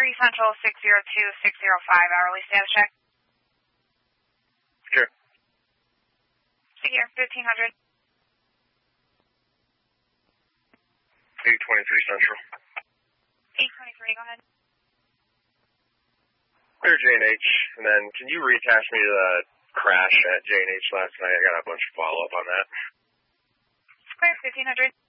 Central 602-605, hourly status check. Sure. See here, 1500. 823 Central. 823, go ahead. Clear J&H, and then can you reattach me to the crash at J&H last night? I got a bunch of follow-up on that. Clear, 1500.